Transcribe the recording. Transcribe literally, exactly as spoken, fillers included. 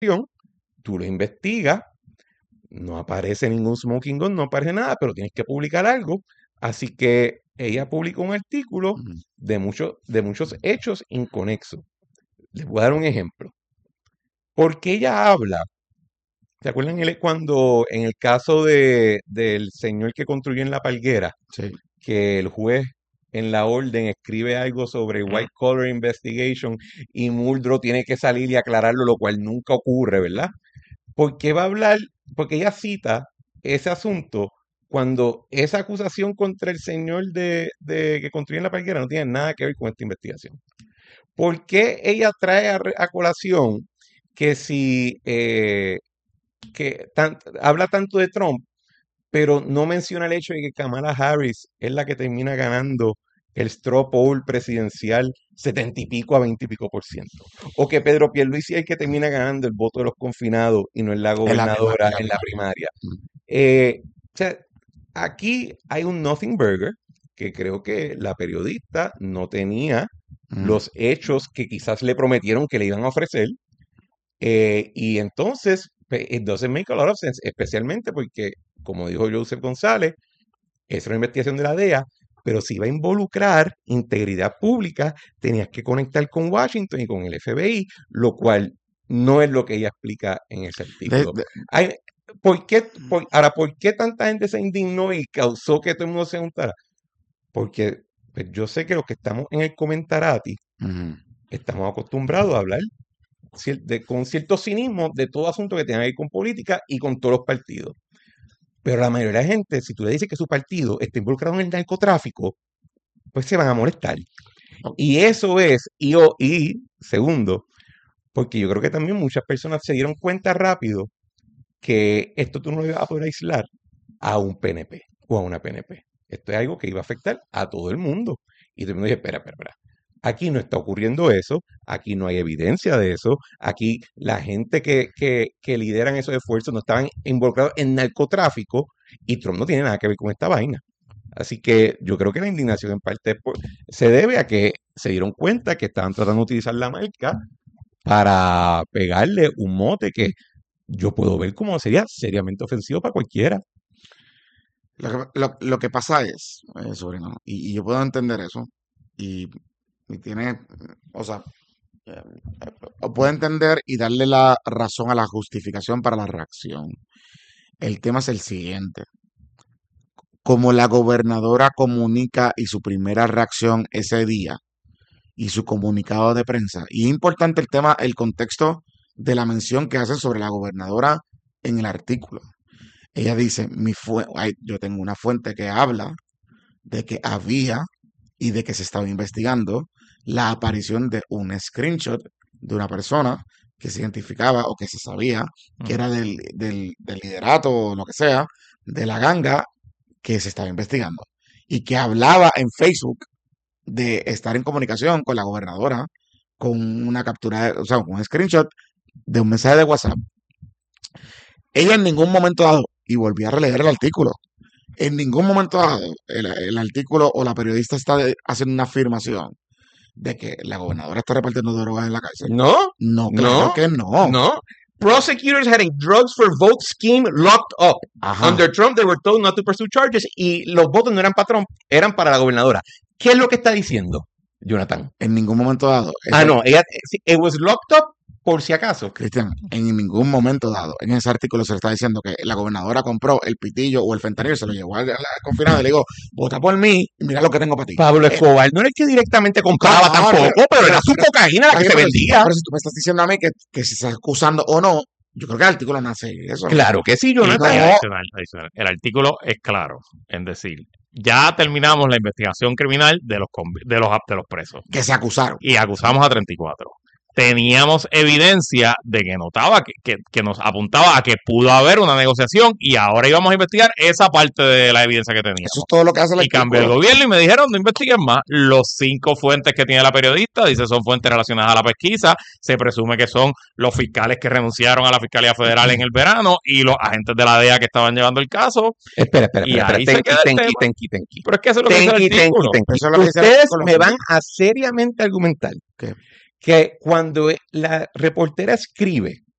tú lo investigas, no aparece ningún smoking gun, no aparece nada, pero tienes que publicar algo. Así que ella publicó un artículo Ujú. de, muchos de muchos hechos inconexos. Les voy a dar un ejemplo. Porque ella habla, ¿se acuerdan el- cuando en el caso de, del señor que construyó en La Palguera, Sí. que el juez en la orden escribe algo sobre white collar investigation y Muldrow tiene que salir y aclararlo, lo cual nunca ocurre, ¿verdad? ¿Por qué va a hablar? Porque ella cita ese asunto cuando esa acusación contra el señor de, de que construyó en La Palguera no tiene nada que ver con esta investigación. ¿Por qué ella trae a, re- a colación que si eh, que tan- habla tanto de Trump, pero no menciona el hecho de que Kamala Harris es la que termina ganando el straw poll presidencial setenta y pico a veinte y pico por ciento? O que Pedro Pierluisi es el que termina ganando el voto de los confinados y no es la En la prima- gobernadora en la en la primaria. primaria. Ujú. Eh, o sea, aquí hay un nothing burger que creo que la periodista no tenía Ujú. los hechos que quizás le prometieron que le iban a ofrecer. Eh, y entonces, pe- it doesn't make a lot of sense, especialmente porque, como dijo Joseph González, es una investigación de la D E A, pero si iba a involucrar integridad pública, tenías que conectar con Washington y con el F B I, lo cual no es lo que ella explica en ese De- artículo. de- Hay- ¿por qué, por- ahora, ¿por qué tanta gente se indignó y causó que todo el mundo se juntara? Porque pues, yo sé que los que estamos en el comentarati Ujú. estamos acostumbrados a hablar cier- de- con cierto cinismo de todo asunto que tenga que ver con política y con todos los partidos. Pero la mayoría de la gente, si tú le dices que su partido está involucrado en el narcotráfico, pues se van a molestar. Y eso es, y, o- y segundo, porque yo creo que también muchas personas se dieron cuenta rápido que esto tú no lo ibas a poder aislar a un P N P o a una P N P. Esto es algo que iba a afectar a todo el mundo. Y todo el mundo dice, espera, espera, espera. Aquí no está ocurriendo eso, aquí no hay evidencia de eso, aquí la gente que, que, que lideran esos esfuerzos no estaban involucrados en narcotráfico y Trump no tiene nada que ver con esta vaina. Así que yo creo que la indignación en parte es por- se debe a que se dieron cuenta que estaban tratando de utilizar la marca para pegarle un mote que yo puedo ver como sería seriamente ofensivo para cualquiera. Lo que, lo- lo que pasa es, eh, sobrino, y, y yo puedo entender eso, y, y tiene, o sea, eh, o puedo entender y darle la razón a la justificación para la reacción. El tema es el siguiente. Como la gobernadora comunica y su primera reacción ese día y su comunicado de prensa, y es importante el tema, el contexto de la mención que hace sobre la gobernadora en el artículo. Ella dice, mi fue, ay, yo tengo una fuente que habla de que había y de que se estaba investigando la aparición de un screenshot de una persona que se identificaba o que se sabía que Ujú. era del, del, del liderato o lo que sea, de la ganga que se estaba investigando y que hablaba en Facebook de estar en comunicación con la gobernadora con una captura, de- o sea, con un screenshot de un mensaje de WhatsApp. Ella en ningún momento dado, y volví a releer el artículo, en ningún momento dado el, el artículo o la periodista está de- haciendo una afirmación de que la gobernadora está repartiendo drogas en la cárcel. No, No, claro no, que no. no. Prosecutors had a drugs for vote scheme locked up. Ajá. Under Trump, they were told not to pursue charges y los votos no eran para Trump, eran para la gobernadora. ¿Qué es lo que está diciendo, Jonathan? En ningún momento dado. Ah, Eso- no, ella, sí, it was locked up por si acaso. Cristian, en ningún momento dado, en ese artículo se le está diciendo que la gobernadora compró el pitillo o el fentanil, se lo llevó al, al confinado y le digo, vota por mí y mira lo que tengo para ti. Pablo Eh, Escobar no era el que directamente compraba Claro, tampoco, pero- pero, era pero- su cocaína la que Ay, se pero- vendía. Pero si tú me estás diciendo a mí que, que si estás acusando o no, yo creo que el artículo nace de eso. Claro que sí, Y Jonathan. adicional, adicional, el artículo es claro en decir, ya terminamos la investigación criminal de los, convi- de los, de los presos Que se acusaron. y acusamos a treinta y cuatro. Teníamos evidencia de que notaba, que, que, que nos apuntaba a que pudo haber una negociación y ahora íbamos a investigar esa parte de la evidencia que teníamos. Eso es todo lo que hace el Y cambió el artículo. gobierno y me dijeron, no investiguen más. Los cinco fuentes que tiene la periodista, dice, son fuentes relacionadas a la pesquisa. Se presume que son los fiscales que renunciaron a la Fiscalía Federal en el verano y los agentes de la D E A que estaban llevando el caso. Espera, espera, Y espera, ahí espera. se Tenki, queda el tenki, tema. tenki, tenki. Pero es que eso es lo que dice el Tenki, tenki, artículo. tenki. Eso es lo que dice el Ustedes artículo. me van a seriamente argumentar ¿Qué? que cuando la reportera escribe